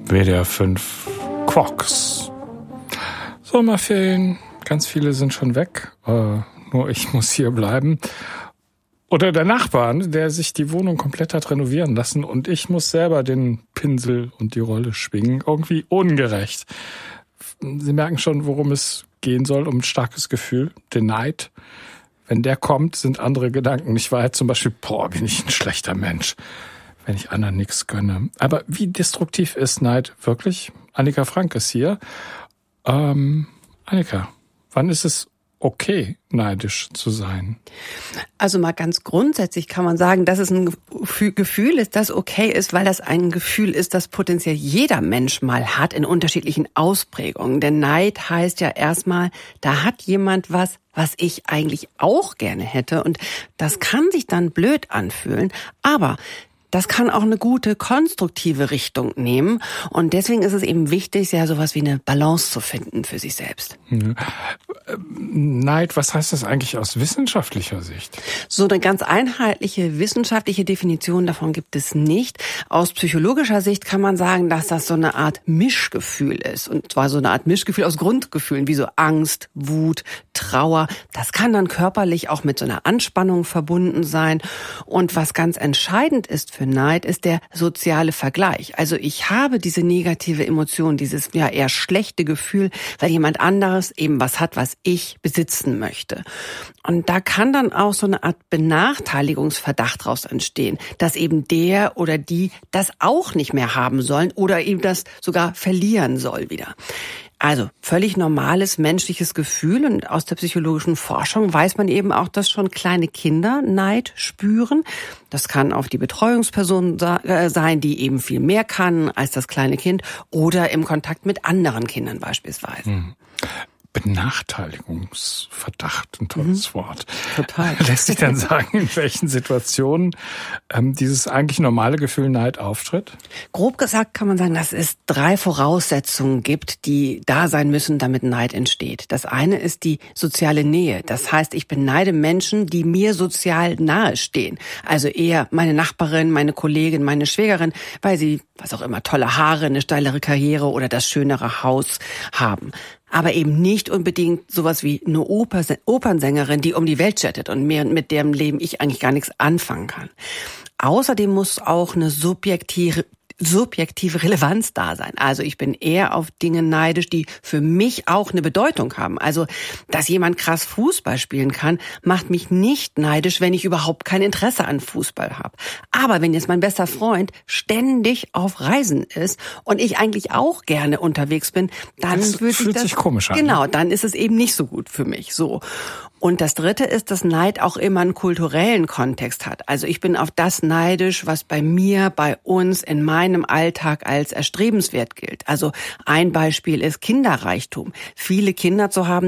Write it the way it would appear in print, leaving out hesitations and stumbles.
WDR 5 Quarks. Sommerferien, ganz viele sind schon weg, nur ich muss hier bleiben. Oder der Nachbar, der sich die Wohnung komplett hat renovieren lassen und ich muss selber den Pinsel und die Rolle schwingen. Irgendwie ungerecht. Sie merken schon, worum es gehen soll, um ein starkes Gefühl, den Neid. Wenn der kommt, sind andere Gedanken. Ich war jetzt zum Beispiel, bin ich ein schlechter Mensch, wenn ich anderen nichts gönne. Aber wie destruktiv ist Neid wirklich? Annika Frank ist hier. Annika, wann ist es okay, neidisch zu sein? Also mal ganz grundsätzlich kann man sagen, dass es ein Gefühl ist, das okay ist, weil das ein Gefühl ist, das potenziell jeder Mensch mal hat in unterschiedlichen Ausprägungen. Denn Neid heißt ja erstmal, da hat jemand was ich eigentlich auch gerne hätte. Und das kann sich dann blöd anfühlen, aber das kann auch eine gute, konstruktive Richtung nehmen. Und deswegen ist es eben wichtig, ja sowas wie eine Balance zu finden für sich selbst. Neid, was heißt das eigentlich aus wissenschaftlicher Sicht? So eine ganz einheitliche wissenschaftliche Definition davon gibt es nicht. Aus psychologischer Sicht kann man sagen, dass das so eine Art Mischgefühl ist. Und zwar so eine Art Mischgefühl aus Grundgefühlen, wie so Angst, Wut, Trauer. Das kann dann körperlich auch mit so einer Anspannung verbunden sein. Und was ganz entscheidend ist für Neid, ist der soziale Vergleich. Also ich habe diese negative Emotion, dieses eher schlechte Gefühl, weil jemand anderes eben was hat, was ich besitzen möchte. Und da kann dann auch so eine Art Benachteiligungsverdacht daraus entstehen, dass eben der oder die das auch nicht mehr haben sollen oder eben das sogar verlieren soll wieder. Also völlig normales menschliches Gefühl, und aus der psychologischen Forschung weiß man eben auch, dass schon kleine Kinder Neid spüren. Das kann auf die Betreuungsperson sein, die eben viel mehr kann als das kleine Kind, oder im Kontakt mit anderen Kindern beispielsweise. Benachteiligungsverdacht, ein tolles Wort. Total. Lässt sich dann sagen, in welchen Situationen dieses eigentlich normale Gefühl Neid auftritt? Grob gesagt kann man sagen, dass es 3 Voraussetzungen gibt, die da sein müssen, damit Neid entsteht. Das eine ist die soziale Nähe. Das heißt, ich beneide Menschen, die mir sozial nahe stehen. Also eher meine Nachbarin, meine Kollegin, meine Schwägerin, weil sie, was auch immer, tolle Haare, eine steilere Karriere oder das schönere Haus haben. Aber eben nicht unbedingt sowas wie eine Opernsängerin, die um die Welt jettet und mit deren Leben ich eigentlich gar nichts anfangen kann. Außerdem muss auch eine subjektive Relevanz da sein. Also ich bin eher auf Dinge neidisch, die für mich auch eine Bedeutung haben. Also, dass jemand krass Fußball spielen kann, macht mich nicht neidisch, wenn ich überhaupt kein Interesse an Fußball habe. Aber wenn jetzt mein bester Freund ständig auf Reisen ist und ich eigentlich auch gerne unterwegs bin, dann fühlt sich komisch an. Genau, dann ist es eben nicht so gut für mich. So. Und das Dritte ist, dass Neid auch immer einen kulturellen Kontext hat. Also ich bin auf das neidisch, was bei mir, bei uns, in meinem Alltag als erstrebenswert gilt. Also ein Beispiel ist Kinderreichtum. Viele Kinder zu haben,